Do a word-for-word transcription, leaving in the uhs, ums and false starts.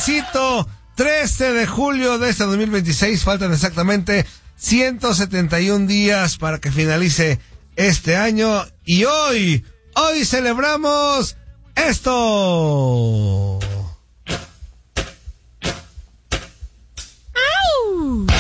viernesito, trece de julio de este dos mil veintiséis. Faltan exactamente ciento setenta y un días para que finalice este año. Y hoy, hoy celebramos esto.